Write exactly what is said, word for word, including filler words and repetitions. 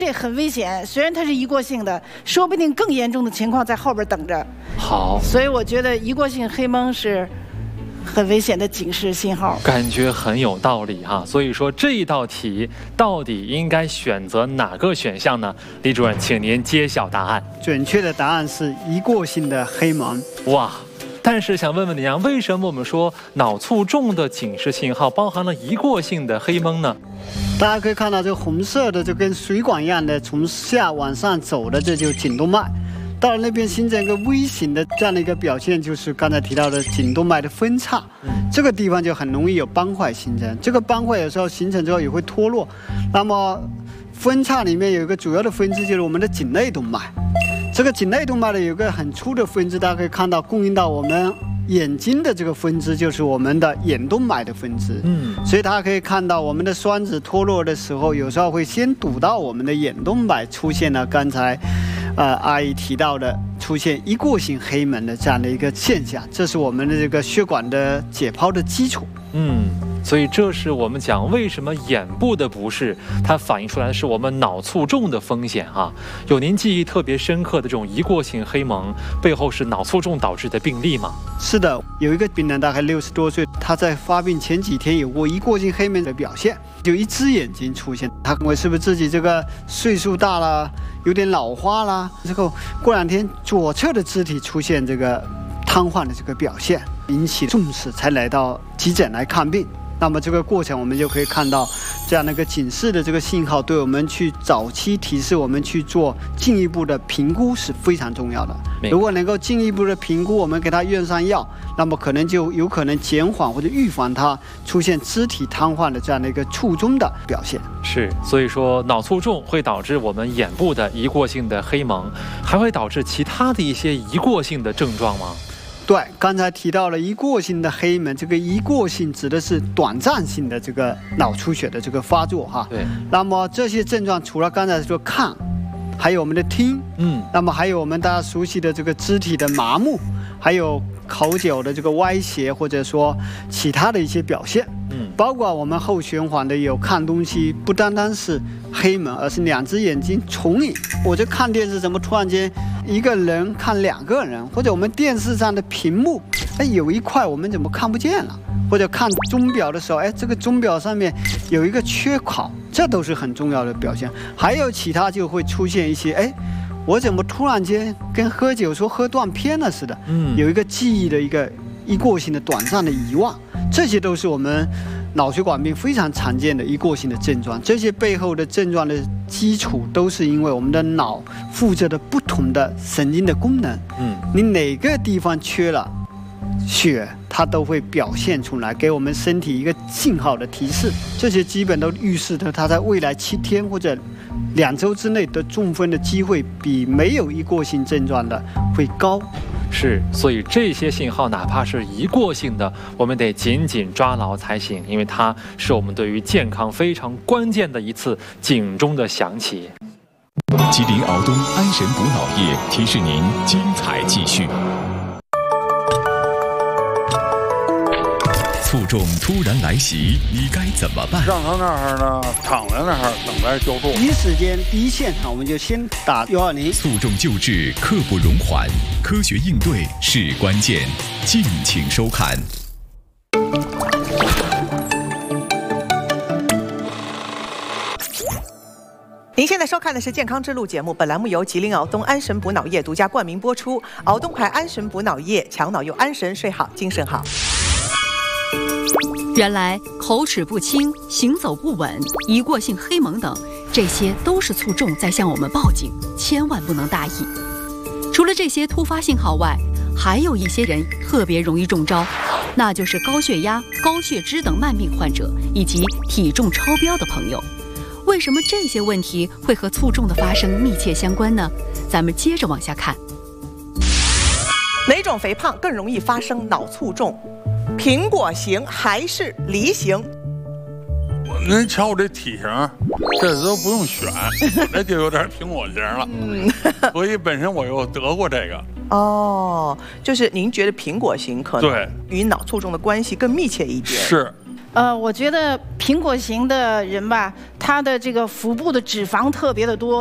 这很危险，虽然它是一过性的，说不定更严重的情况在后边等着。 好， 所以我觉得一过性黑蒙是很危险的警示信号， 感觉很有道理哈。所以说这一道题到底应该选择哪个选项呢？李主任，请您揭晓答案。 准确的答案是一过性的黑蒙。 哇！但是想问问您啊，为什么我们说脑卒中的警示信号包含了一过性的黑蒙呢？ 大家可以看到，这个红色的就跟水管一样的从下往上走的，这就是颈动脉。到了那边形成一个 V 型的这样的一个表现，就是刚才提到的颈动脉的分叉。这个地方就很容易有斑块形成。这个斑块有时候形成之后也会脱落。那么分叉里面有一个主要的分支，就是我们的颈内动脉。这个颈内动脉呢有个很粗的分支，大家可以看到供应到我们眼睛的这个分支就是我们的眼动脉的分支。嗯，所以大家可以看到我们的栓子脱落的时候，有时候会先堵到我们的眼动脉，出现了刚才呃阿姨提到的出现一过性黑蒙的这样的一个现象，这是我们的这个血管的解剖的基础。 嗯。所以这是我们讲为什么眼部的不适，它反映出来的是我们脑卒中的风险啊。有您记忆特别深刻的这种一过性黑蒙，背后是脑卒中导致的病例吗？ 是的，有一个病人大概六十多岁，他在发病前几天有过一过性黑蒙的表现，就一只眼睛出现，他认为是不是自己这个岁数大了，有点老花啦。之后过两天左侧的肢体出现这个瘫痪的这个表现，引起重视，才来到急诊来看病。那么这个过程我们就可以看到，这样的一个警示的这个信号，对我们去早期提示我们去做进一步的评估是非常重要的。如果能够进一步的评估，我们给他用上药，那么可能就有可能减缓或者预防他出现肢体瘫痪的这样的一个卒中的表现。 是，所以说脑卒中会导致我们眼部的一过性的黑蒙，还会导致其他的一些一过性的症状吗？ 对，刚才提到了一过性的黑蒙，这个一过性指的是短暂性的这个脑出血的这个发作哈。对。那么这些症状除了刚才说看，还有我们的听，嗯，那么还有我们大家熟悉的这个肢体的麻木，还有口角的这个歪斜，或者说其他的一些表现。嗯，包括我们后循环的有看东西，不单单是黑蒙，而是两只眼睛重影。我就看电视，怎么突然间一个人看两个人，或者我们电视上的屏幕，哎，有一块我们怎么看不见了？或者看钟表的时候，哎，这个钟表上面有一个缺口，这都是很重要的表现。还有其他就会出现一些，哎，我怎么突然间跟喝酒说喝断片了似的？嗯，有一个记忆的一个一过性的短暂的遗忘。这些都是我们脑血管病非常常见的一过性的症状，这些背后的症状的基础都是因为我们的脑负责的不同的神经的功能。嗯，你哪个地方缺了血，它都会表现出来，给我们身体一个信号的提示。这些基本都预示着它在未来七天或者两周之内的中风的机会比没有一过性症状的会高。 是，所以这些信号哪怕是一过性的，我们得紧紧抓牢才行，因为它是我们对于健康非常关键的一次警钟的响起。 吉林敖东安神补脑液提示您精彩继续。卒中突然来袭，你该怎么办？ 让他那儿呢，躺在那儿等待救助。 第一时间第一现场，我们就先打一二零。 卒中救治刻不容缓，科学应对是关键。敬请收看。 您现在收看的是《健康之路》节目，本栏目由吉林敖东安神补脑液独家冠名播出。敖东牌安神补脑液，强脑又安神，睡好精神好。 原来口齿不清、行走不稳、一过性黑蒙等，这些都是卒中在向我们报警，千万不能大意。除了这些突发信号外，还有一些人特别容易中招，那就是高血压、高血脂等慢病患者以及体重超标的朋友。为什么这些问题会和卒中的发生密切相关呢？咱们接着往下看。 哪种肥胖更容易发生脑卒中？苹果型还是梨型？ 您瞧我这体型，这都不用选，这就有点苹果型了。嗯，所以本身我又得过这个。 哦，就是您觉得苹果型可能对与脑卒中的关系更密切一点？ 是。 呃，我觉得苹果型的人吧，他的这个腹部的脂肪特别的多。